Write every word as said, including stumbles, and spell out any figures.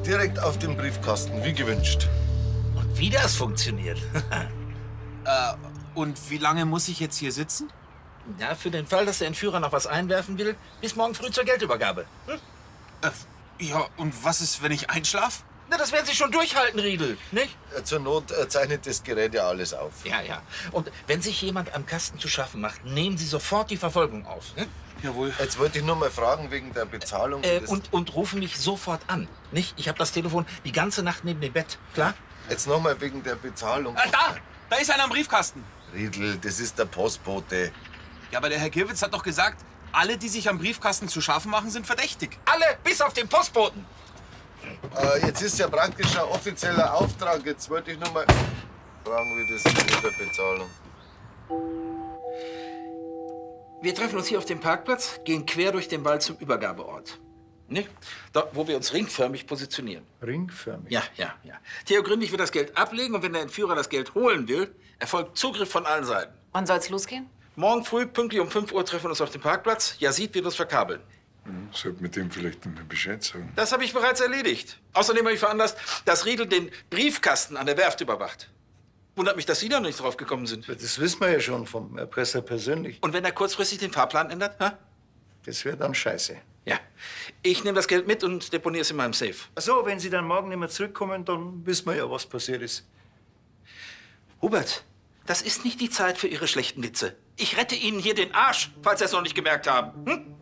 direkt auf den Briefkasten, wie gewünscht. Und wie das funktioniert? äh, und wie lange muss ich jetzt hier sitzen? Ja, für den Fall, dass der Entführer noch was einwerfen will, bis morgen früh zur Geldübergabe. Hm? Äh, ja, und was ist, wenn ich einschlaf? Na, das werden Sie schon durchhalten, Riedel, nicht? Äh, Zur Not äh, zeichnet das Gerät ja alles auf. Ja, ja. Und wenn sich jemand am Kasten zu schaffen macht, nehmen Sie sofort die Verfolgung auf. Hm? Jawohl. Jetzt wollte ich nur mal fragen wegen der Bezahlung. Äh, Das- und, und rufen mich sofort an, nicht? Ich habe das Telefon die ganze Nacht neben dem Bett, klar? Jetzt noch mal wegen der Bezahlung. Äh, da! Da ist einer am Briefkasten. Riedl, das ist der Postbote. Ja, aber der Herr Kirwitz hat doch gesagt, alle, die sich am Briefkasten zu schaffen machen, sind verdächtig. Alle, bis auf den Postboten. Äh, jetzt ist ja praktisch ein offizieller Auftrag. Jetzt wollte ich nur mal fragen, wie das ist mit der Bezahlung. Wir treffen uns hier auf dem Parkplatz, gehen quer durch den Wald zum Übergabeort. Nicht? Dort, wo wir uns ringförmig positionieren. Ringförmig? Ja, ja, ja. Theo Gründig wird das Geld ablegen und wenn der Entführer das Geld holen will, erfolgt Zugriff von allen Seiten. Wann soll's losgehen? Morgen früh, pünktlich um fünf Uhr, treffen wir uns auf dem Parkplatz. Yazid wird uns verkabeln. Hm, sollte mit dem vielleicht noch mal Bescheid sagen. Das habe ich bereits erledigt. Außerdem habe ich veranlasst, dass Riedel den Briefkasten an der Werft überwacht. Wundert mich, dass Sie da noch nicht drauf gekommen sind. Das wissen wir ja schon vom Erpresser persönlich. Und wenn er kurzfristig den Fahrplan ändert? Hä? Das wäre dann scheiße. Ja. Ich nehme das Geld mit und deponiere es in meinem Safe. Ach so, wenn Sie dann morgen nicht mehr zurückkommen, dann wissen wir ja, was passiert ist. Hubert, das ist nicht die Zeit für Ihre schlechten Witze. Ich rette Ihnen hier den Arsch, falls Sie es noch nicht gemerkt haben. Hm?